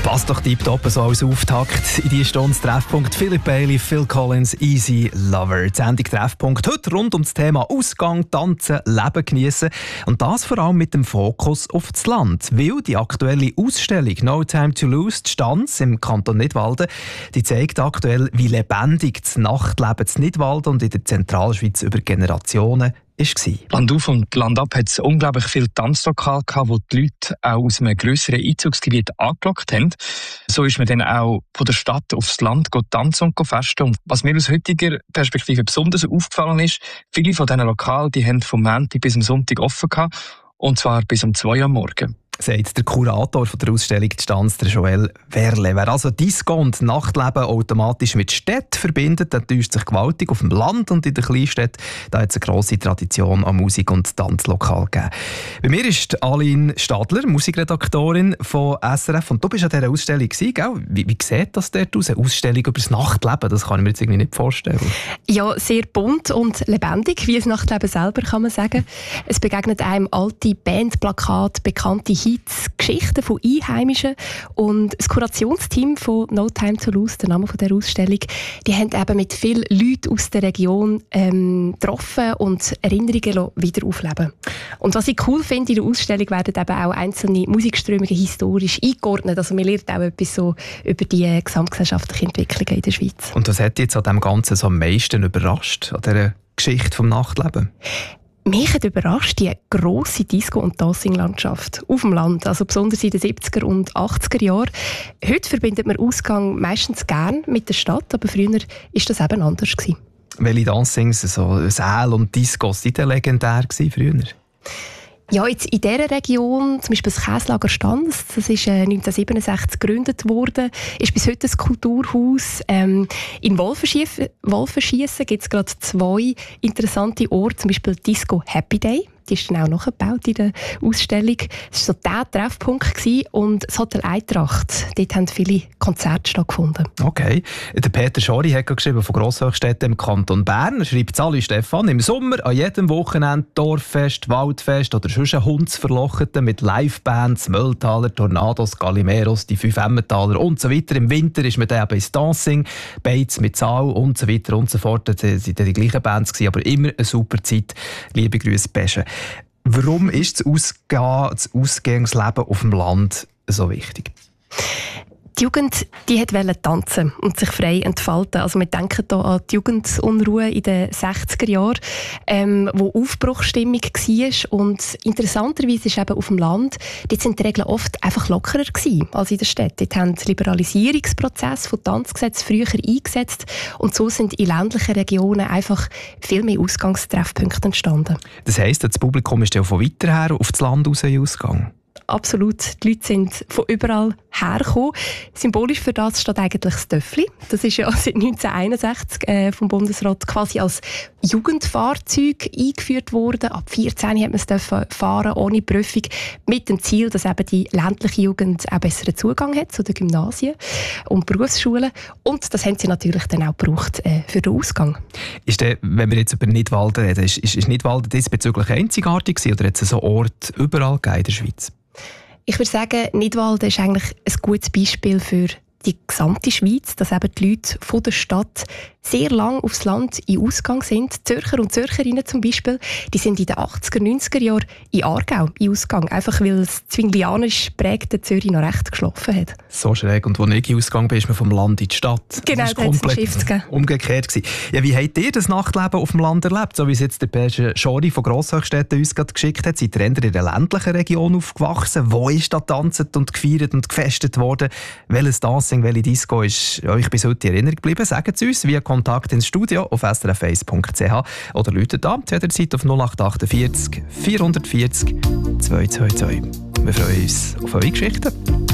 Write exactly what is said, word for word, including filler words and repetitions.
Passt doch tiptop so als Auftakt in die Stunde Treffpunkt. Philip Bailey, Phil Collins, Easy Lover. Die Sendung Treffpunkt heute rund um das Thema Ausgang, Tanzen, Leben geniessen. Und das vor allem mit dem Fokus auf das Land. Weil die aktuelle Ausstellung «No Time to Lose» die Stanz im Kanton Nidwalden, die zeigt aktuell, wie lebendig das Nachtleben in Nidwalden und in der Zentralschweiz über Generationen war. Landauf und landab hat es unglaublich viele Tanzlokale gehabt, wo die Leute auch aus einem grösseren Einzugsgebiet angelockt haben. So ist man dann auch von der Stadt aufs Land tanzen und festen. Und was mir aus heutiger Perspektive besonders aufgefallen ist, viele von diesen Lokalen, die haben vom Montag bis am Sonntag offen gehabt, und zwar bis um zwei Uhr am Morgen. Sagt der Kurator von der Ausstellung «Die Stanz», der Joel Werle. Wer also Disco und Nachtleben automatisch mit Städten verbindet, der täuscht sich gewaltig. Auf dem Land und in den Kleinstädten da hat es eine grosse Tradition an Musik- und Tanzlokal gegeben. Bei mir ist Aline Stadler, Musikredaktorin von S R F. Und du bist an dieser Ausstellung gewesen, gell? Wie, wie sieht das dort aus? Eine Ausstellung über das Nachtleben? Das kann ich mir jetzt irgendwie nicht vorstellen. Ja, sehr bunt und lebendig, wie das Nachtleben selber, kann man sagen. Es begegnet einem alte Bandplakate, bekannte Hits, Geschichten von Einheimischen, und das Kurationsteam von «No Time to Lose», der Name dieser Ausstellung, die haben eben mit vielen Leuten aus der Region ähm, getroffen und Erinnerungen wieder aufleben. Und was ich cool finde, in der Ausstellung werden eben auch einzelne Musikströmungen historisch eingeordnet. Also man lernt auch etwas so über die gesamtgesellschaftlichen Entwicklungen in der Schweiz. Und was hat dich jetzt an dem Ganzen so am meisten überrascht, an dieser Geschichte vom Nachtleben? Mich hat überrascht die grosse Disco- und Dancing-Landschaft auf dem Land, also besonders in den siebziger und achtziger Jahren. Heute verbindet man Ausgang meistens gern mit der Stadt, aber früher war das eben anders gewesen. Welche Dancings, so Säle und Discos, die waren legendär früher? Ja, jetzt in dieser Region, zum Beispiel das Käslager Stanz, das ist äh, neunzehnhundertsiebenundsechzig gegründet worden, ist bis heute ein Kulturhaus. Ähm, in Wolfenschiessen gibt es gerade zwei interessante Orte, zum Beispiel Disco Happy Day. Die ist dann auch nachgebaut in der Ausstellung. Es war so der Treffpunkt gewesen. Und das Hotel Eintracht, dort haben viele Konzerte stattgefunden. Okay. Der Peter Schori hat geschrieben von Grosshochstädten im Kanton Bern. Er schreibt Sali Stefan, im Sommer an jedem Wochenende Dorffest, Waldfest oder sonst ein Hundsverlocheten mit Livebands, Mülltaler, Tornados, Galimeros, die fünf Emmentaler und so weiter. Im Winter ist man dann eben ins Dancing, Beiz mit Saal und so weiter und so fort. Das waren die gleichen Bands, aber immer eine super Zeit. Liebe Grüße, Pesche. Warum ist das, Ausgehen, das Ausgangsleben auf dem Land so wichtig? Die Jugend die wollte tanzen und sich frei entfalten. Also wir denken hier an die Jugendunruhe in den sechziger Jahren, ähm, wo Aufbruchsstimmung war. Und interessanterweise ist eben auf dem Land, dort sind die Regeln oft einfach lockerer gewesen als in der Stadt. Dort haben die Liberalisierungsprozesse von Tanzgesetzen früher eingesetzt und so sind in ländlichen Regionen einfach viel mehr Ausgangstreffpunkte entstanden. Das heisst, das Publikum ist ja von weiter her auf das Land raus ausgegangen? Absolut. Die Leute sind von überall hergekommen. Symbolisch für das steht eigentlich das Töffli. Das ist ja seit neunzehnhunderteinundsechzig äh, vom Bundesrat quasi als Jugendfahrzeug eingeführt worden. Ab vierzehn hat man es fahren ohne Prüfung, mit dem Ziel, dass eben die ländliche Jugend auch besseren Zugang hat zu den Gymnasien und Berufsschulen. Und das haben sie natürlich dann auch gebraucht äh, für den Ausgang. Ist der, wenn wir jetzt über Nidwalden reden, ist, ist, ist Nidwalden diesbezüglich einzigartig gewesen, oder hat es so Orte überall in der Schweiz? Ich würde sagen, Nidwalden ist eigentlich ein gutes Beispiel für die gesamte Schweiz, dass eben die Leute von der Stadt sehr lang aufs Land in Ausgang sind. Zürcher und Zürcherinnen zum Beispiel, die sind in den achtziger, neunziger Jahren in Aargau in Ausgang, einfach weil das zwinglianisch prägte Zürich noch recht geschlafen hat. So schräg. Und als ich in Ausgang bin, ist man vom Land in die Stadt. Genau, das war komplett umgekehrt gewesen. Ja, wie habt ihr das Nachtleben auf dem Land erlebt? So wie es jetzt der Peter Schori von Grosshochstädten uns gerade geschickt hat. Seid ihr in der ländlichen Region aufgewachsen? Wo ist da getanzt und gefeiert und gefestet worden? Welches Dancing, welche Disco ist euch bis heute in Erinnerung geblieben? Sagt es uns via Kontakt ins Studio auf s r f eins punkt c h oder läutet an zu jeder Zeit auf null acht achtundvierzig vierhundertvierzig zweihundertzweiundzwanzig. Wir freuen uns auf eure Geschichten.